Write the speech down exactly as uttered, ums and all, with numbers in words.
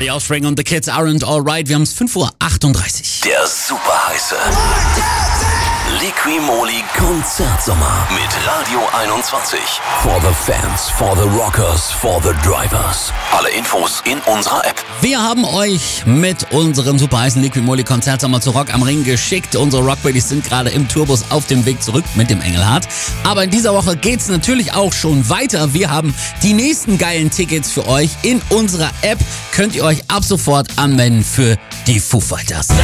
The Offspring und The Kids Aren't Alright. Wir haben es fünf Uhr achtunddreißig. Der super heiße Liqui-Moly Konzertsommer mit Radio einundzwanzig. For the fans, for the rockers, for the drivers. Alle Infos in unserer App. Wir haben euch mit unserem super heißen Liqui-Moly Konzertsommer zu Rock am Ring geschickt. Unsere Rockbuddies sind gerade im Tourbus auf dem Weg zurück mit dem Engelhardt. Aber in dieser Woche geht's natürlich auch schon weiter. Wir haben die nächsten geilen Tickets für euch in unserer App. Könnt ihr euch ab sofort anmelden für die Foo Fighters.